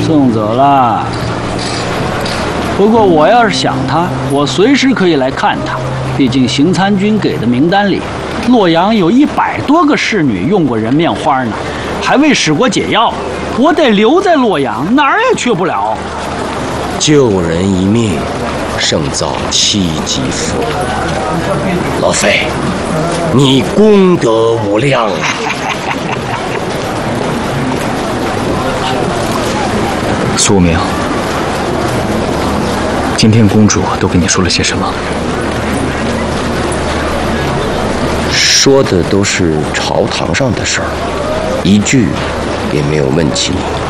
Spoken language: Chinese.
送走了。不过我要是想他，我随时可以来看他。毕竟邢参军给的名单里，洛阳有100多个侍女用过人面花呢，还未使过解药。我得留在洛阳，哪儿也去不了。 救人一命，胜造7级福。老费，你功德无量啊！ 苏无名，今天公主都跟你说了些什么？ 说的都是朝堂上的事儿，一句也没有问起你。